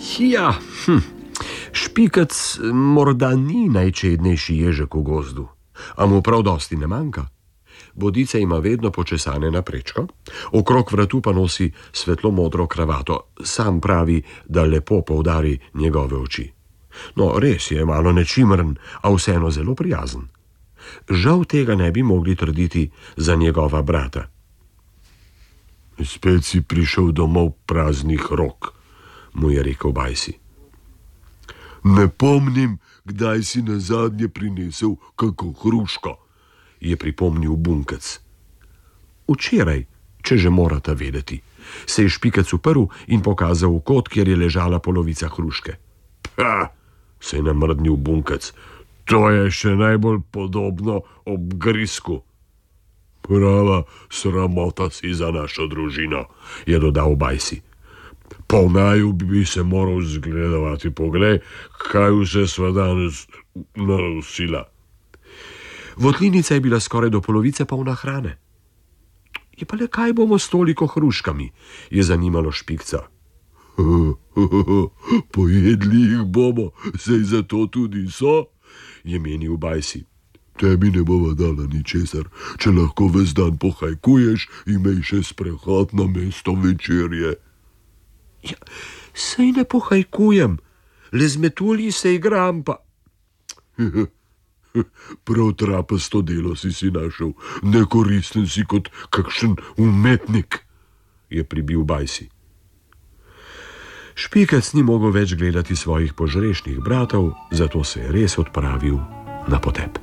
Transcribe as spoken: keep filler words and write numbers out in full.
Ja, hm. Špikac morda ni najčednejši ježek v gozdu, a mu prav dosti ne manjka. Bodice ima vedno počesane na prečko, okrog vratu pa nosi svetlo modro kravato. Sam pravi, da lepo poudari njegove oči. No, res je malo nečimrn, a vseeno zelo prijazen. Žal tega ne bi mogli trditi za njegova brata. Spet si prišel domov praznih rok, mu je rekel Bajsi. Ne pomnim, kdaj si nazadnje prinesel kako hruško, je pripomnil Bunkec. Včeraj, če že morata vedeti, se je Špikac uprl in pokazal v kot, kjer je ležala polovica hruške. Ha, se je namrdnil Bunkec, to je še najbolj podobno obgrisku. Prava sramota si za našo družino, je dodal Bajsi. Po naju bi se moral zgledovati, poglej, kaj vse sva danes nanosila. Votlinica je bila skoraj do polovice polna hrane. Je pa le kaj bomo s toliko hruškami, je zanimalo Špikca. Pojedli jih bomo, saj zato tudi so, je menil Bajsi. Tebi ne bova dala ničesar, če lahko ves dan pohajkuješ, imej še sprehod na mesto večerje. Ja, sej ne pohajkujem, le z metulji se igram pa. Prav trapasto delo si si našel, nekoristen si kot kakšen umetnik, je pribil Bajsi. Špikac ni mogel več gledati svojih požrešnih bratov, zato se je res odpravil na potep.